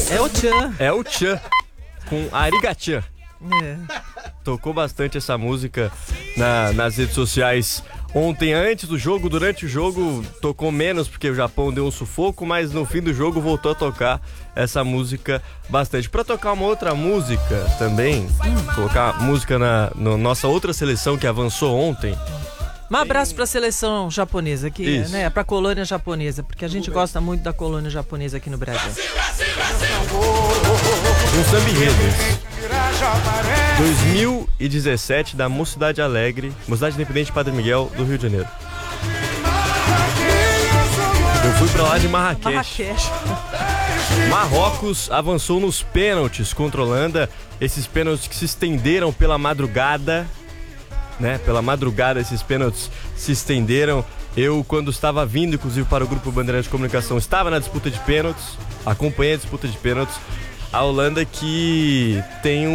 É o Tchan. É o Tchan, com Arigatchan. É. Tocou bastante essa música nas redes sociais ontem, antes do jogo. Durante o jogo tocou menos porque o Japão deu um sufoco, mas no fim do jogo voltou a tocar essa música bastante. Pra tocar uma outra música também, colocar música na nossa outra seleção que avançou ontem. Um abraço pra seleção japonesa aqui, Isso. né? Pra colônia japonesa, porque a gente gosta muito da colônia japonesa aqui no Brasil. Um samba enredo. 2017 da Mocidade Alegre, Mocidade Independente Padre Miguel, do Rio de Janeiro. Eu fui pra lá de Marrakech. Marrocos avançou nos pênaltis contra a Holanda. Esses pênaltis que se estenderam pela madrugada, né? Pela madrugada esses pênaltis se estenderam. Eu, quando estava vindo, inclusive, para o Grupo Bandeirantes de Comunicação, estava na disputa de pênaltis, acompanhei a disputa de pênaltis. A Holanda que tem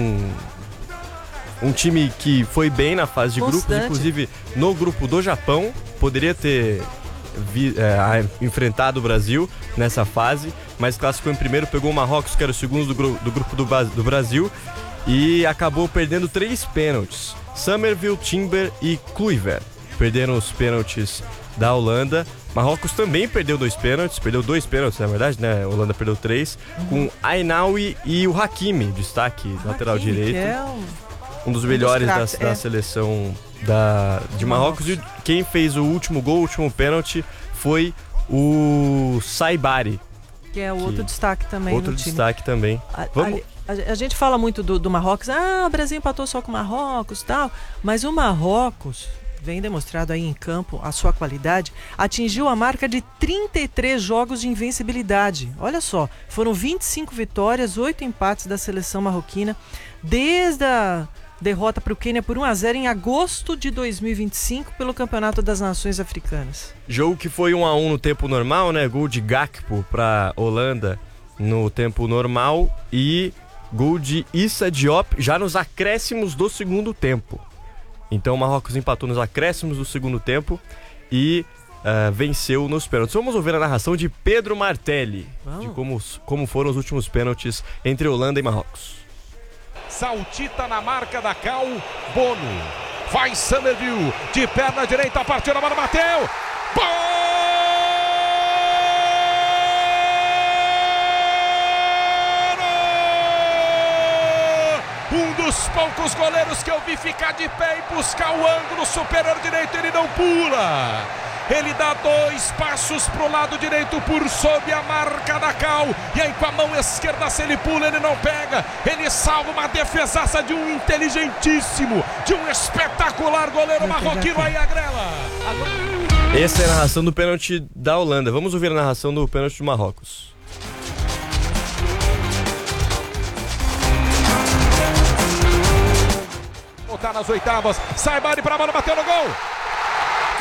um time que foi bem na fase de grupos, inclusive no grupo do Japão, poderia ter enfrentado o Brasil nessa fase, mas classificou em primeiro, pegou o Marrocos, que era o segundo do grupo do Brasil, e acabou perdendo 3 pênaltis. Summerville, Timber e Kluivert perderam os pênaltis da Holanda. Marrocos também perdeu 2 pênaltis, na verdade, né? A Holanda perdeu 3, com Ainaoui e o Hakimi, destaque lateral direito. Um dos melhores da seleção de Marrocos. E quem fez o último gol, o último pênalti, foi o Saibari. Que é o outro destaque também. Outro destaque também. A gente fala muito do Marrocos. O Brasil empatou só com o Marrocos e tal. Mas o Marrocos, vem demonstrado aí em campo a sua qualidade, atingiu a marca de 33 jogos de invencibilidade. Olha só, foram 25 vitórias, 8 empates da seleção marroquina, desde a derrota para o Quênia por 1-0 em agosto de 2025 pelo Campeonato das Nações Africanas. Jogo que foi 1-1 no tempo normal, né? Gol de Gakpo para Holanda no tempo normal e gol de Issa Diop já nos acréscimos do segundo tempo. Então o Marrocos empatou nos acréscimos do segundo tempo e venceu nos pênaltis. Vamos ouvir a narração de Pedro Martelli, de como foram os últimos pênaltis entre Holanda e Marrocos. Saltita na marca da Cal, Bono. Vai Summerville, de perna direita, partiu, a bola bateu. Um dos poucos goleiros que eu vi ficar de pé e buscar o ângulo superior direito, ele não pula. Ele dá 2 passos pro lado direito por sob a marca da Cal. E aí com a mão esquerda, se ele pula, ele não pega. Ele salva uma defesaça de um inteligentíssimo, de um espetacular goleiro marroquino aí, Agrela. Essa é a narração do pênalti da Holanda. Vamos ouvir a narração do pênalti do Marrocos. Tá nas oitavas, Saibari pra bola, bateu no gol.